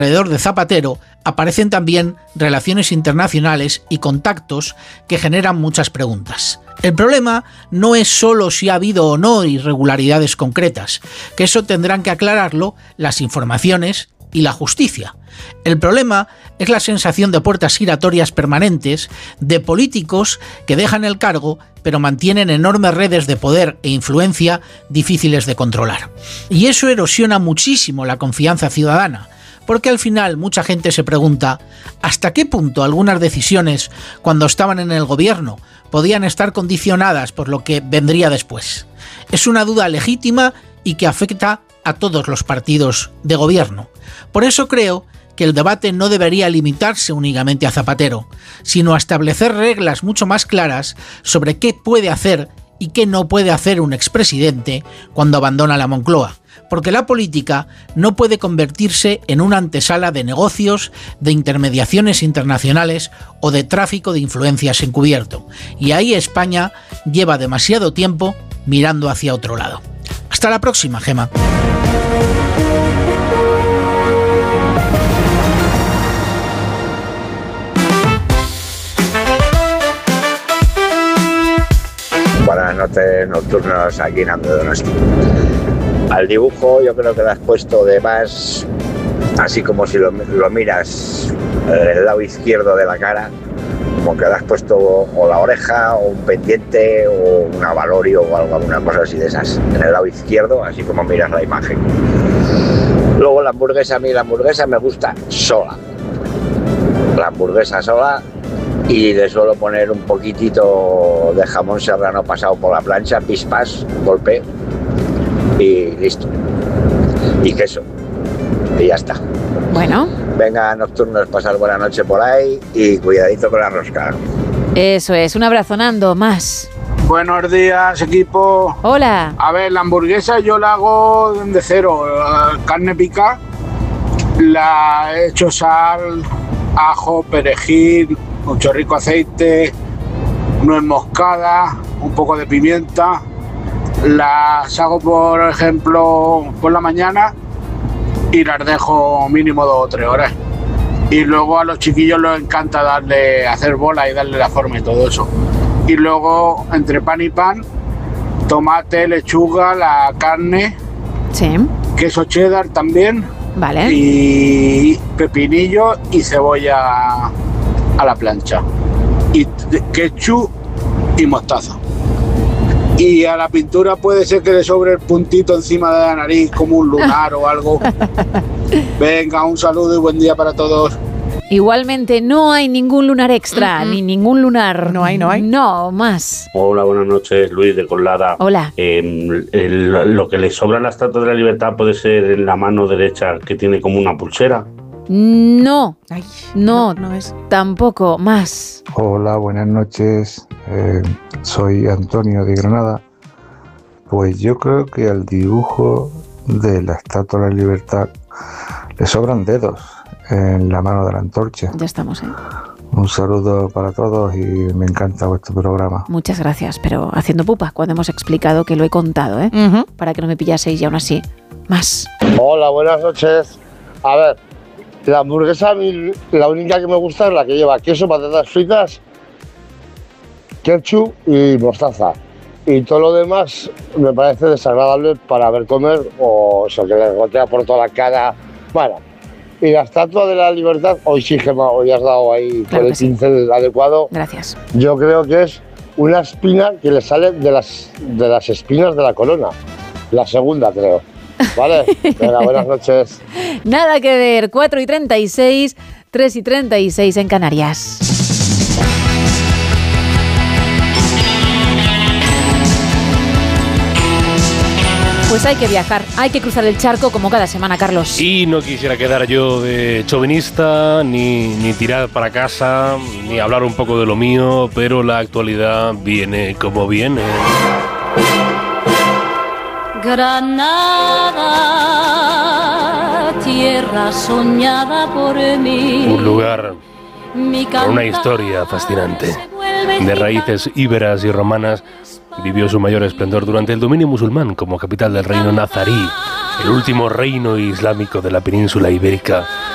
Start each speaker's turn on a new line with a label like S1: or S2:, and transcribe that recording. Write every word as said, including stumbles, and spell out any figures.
S1: Alrededor de Zapatero aparecen también relaciones internacionales y contactos que generan muchas preguntas. El problema no es solo si ha habido o no irregularidades concretas, que eso tendrán que aclararlo las informaciones y la justicia. El problema es la sensación de puertas giratorias permanentes de políticos que dejan el cargo pero mantienen enormes redes de poder e influencia difíciles de controlar. Y eso erosiona muchísimo la confianza ciudadana, porque al final mucha gente se pregunta ¿hasta qué punto algunas decisiones, cuando estaban en el gobierno, podían estar condicionadas por lo que vendría después? Es una duda legítima y que afecta a todos los partidos de gobierno. Por eso creo que el debate no debería limitarse únicamente a Zapatero, sino a establecer reglas mucho más claras sobre qué puede hacer y qué no puede hacer un expresidente cuando abandona la Moncloa, porque la política no puede convertirse en una antesala de negocios, de intermediaciones internacionales o de tráfico de influencias encubierto. Y ahí España lleva demasiado tiempo mirando hacia otro lado. Hasta la próxima, Gema.
S2: Buenas noches nocturnos aquí en Ando de Donosti. Al dibujo yo creo que lo has puesto de más, así como si lo, lo miras en el lado izquierdo de la cara, como que le has puesto o la oreja o un pendiente o un avalorio o algo, alguna cosa así de esas, en el lado izquierdo, así como miras la imagen. Luego la hamburguesa, a mí la hamburguesa me gusta sola, la hamburguesa sola, y le suelo poner un poquitito de jamón serrano pasado por la plancha, pispas, golpe y listo, y queso, y ya está.
S3: Bueno.
S2: Venga, nocturnos, pasar buena noche por ahí y cuidadito con la rosca.
S3: Eso es, un abrazo, Nando, más.
S4: Buenos días, equipo.
S3: Hola.
S4: A ver, la hamburguesa yo la hago de cero, carne pica, la he hecho sal, ajo, perejil, un chorrico aceite, nuez moscada, un poco de pimienta. Las hago, por ejemplo, por la mañana y las dejo mínimo dos o tres horas. Y luego a los chiquillos les encanta darle, hacer bola y darle la forma y todo eso. Y luego, entre pan y pan, tomate, lechuga, la carne,
S3: sí,
S4: queso cheddar también,
S3: vale,
S4: y pepinillo y cebolla a la plancha, y ketchup y mostaza. Y a la pintura puede ser que le sobre el puntito encima de la nariz, como un lunar o algo. Venga, un saludo y buen día para todos.
S3: Igualmente, no hay ningún lunar extra, mm-hmm. ni ningún lunar.
S5: No hay, no hay.
S3: No, más.
S6: Hola, buenas noches, Luis de Colada.
S3: Hola.
S6: Eh, el, lo que le sobra a la Estatua de la Libertad puede ser en la mano derecha, que tiene como una pulsera.
S3: No,
S5: Ay,
S3: no,
S5: no, no es.
S3: Tampoco, más.
S7: Hola, buenas noches. Eh, soy Antonio de Granada. Pues yo creo que al dibujo de la Estatua de la Libertad le sobran dedos en la mano de la antorcha.
S3: Ya estamos, ¿eh?
S7: Un saludo para todos y me encanta vuestro programa.
S3: Muchas gracias, pero haciendo pupa cuando hemos explicado que lo he contado, ¿eh?
S5: Uh-huh.
S3: Para que no me pillaseis y aún así. Más.
S8: Hola, buenas noches. A ver, la hamburguesa, la única que me gusta es la que lleva queso, patatas fritas, ketchup y mostaza. Y todo lo demás me parece desagradable para ver comer, o eso, que le gotea por toda la cara. Bueno, y la Estatua de la Libertad, hoy sí, Gemma, hoy has dado ahí
S3: claro
S8: con el pincel sí. adecuado.
S3: Gracias.
S8: Yo creo que es una espina que le sale de las, de las espinas de la corona. La segunda, creo. ¿Vale? Venga, buenas noches.
S3: Nada que ver, cuatro y treinta y seis, tres y treinta y seis en Canarias. Pues hay que viajar, hay que cruzar el charco como cada semana, Carlos.
S9: Y no quisiera quedar yo de chauvinista, ni, ni tirar para casa, ni hablar un poco de lo mío, pero la actualidad viene como viene.
S10: Granada, tierra soñada por mí.
S9: Un lugar con una historia fascinante, de raíces íberas y romanas. Vivió su mayor esplendor durante el dominio musulmán como capital del reino nazarí, el último reino islámico de la península ibérica.